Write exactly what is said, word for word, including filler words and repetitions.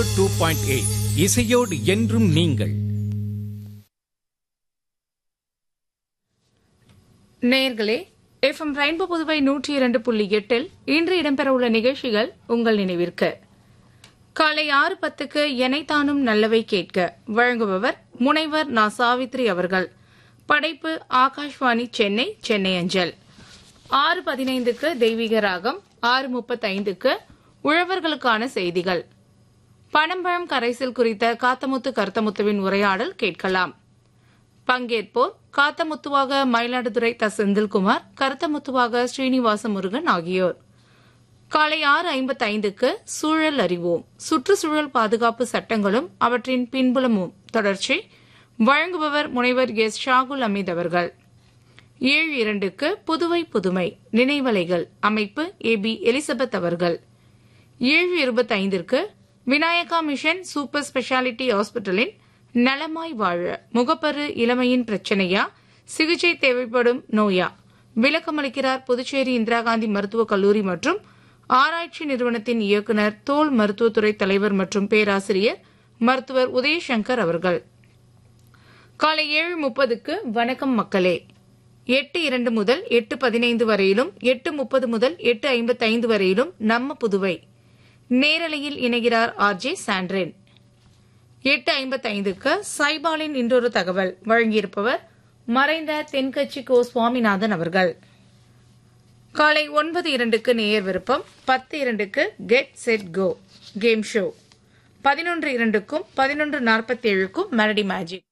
Two point eight இசையோடு என்றும் நீங்கள். நேயர்களே, எஃப்எம் ரெயின்போ புதுவை நூற்றி இரண்டு புள்ளி எட்டில் இன்று இடம்பெறவுள்ள நிகழ்ச்சிகள் உங்கள் நினைவிற்கு. காலை ஆறு பத்துக்கு எனைத்தானும் நல்லவை கேட்க வழங்குபவர் முனைவர் நா சாவித்ரி அவர்கள். படைப்பு ஆகாஷ்வாணி சென்னை, சென்னை அஞ்சல். ஆறு பதினைந்துக்கு தெய்வீக ராகம், ஆறு முப்பத்தைந்துக்கு உழவர்களுக்கான செய்திகள். பனம்பழம் கரைசல் குறித்த காத்தமுத்து கருத்தமுத்துவின் உரையாடல் கேட்கலாம். பங்கேற்போர் காத்தமுத்துவாக மயிலாடுதுறை த செந்தில்குமார், கருத்தமுத்துவாக ஸ்ரீனிவாச முருகன் ஆகியோர். காலை ஆறு ஐம்பத்தைந்துக்கு சூழல் அறிவோம், சுற்றுச்சூழல் பாதுகாப்பு சட்டங்களும் அவற்றின் பின்புலமும் தொடர்ச்சி. வழங்குபவர் முனைவர் எஸ் ஷாகுல் அமீத் அவர்கள். ஏழு இரண்டுக்கு புதுவை புதுமை நினைவலைகள், அமைப்பு ஏ பி எலிசபெத் அவர்கள். ஏழு இருபத்தைந்திற்கு விநாயகா மிஷன் சூப்பர் ஸ்பெஷாலிட்டி ஹாஸ்பிட்டலின் நலமாய் வாழ, முகப்பரு இளமையின் பிரச்சனையா, சிகிச்சை தேவைப்படும் நோயா, விளக்கமளிக்கிறார் புதுச்சேரி இந்திரா காந்தி மருத்துவக் கல்லூரி மற்றும் ஆராய்ச்சி நிறுவனத்தின் இயக்குநர், தோல் மருத்துவத்துறை தலைவர் மற்றும் பேராசிரியர் மருத்துவர் உதயசங்கர் அவர்கள். காலை ஏழு முப்பதுக்கு வணக்கம் மக்களே. எட்டு இரண்டு முதல் எட்டு பதினைந்து வரையிலும், எட்டு முப்பது முதல் எட்டு ஐம்பத்தைந்து வரையிலும் நம்ம புதுவை நேரலையில் இணைகிறார் ஆர் ஜே சாண்ட்ரின். எட்டு ஐம்பத்தைந்துக்கு சைபாலின் இன்றொரு தகவல் வழங்கியிருப்பவர் மறைந்த தென்கட்சி கோ சுவாமிநாதன் அவர்கள். காலை ஒன்பது இரண்டுக்கு நேயர் விருப்பம், பத்து இரண்டுக்கு get set go game show, பதினொன்று இரண்டுக்கும் பதினொன்று நாற்பத்தி ஏழுக்கும் மெலடி மேஜிக்.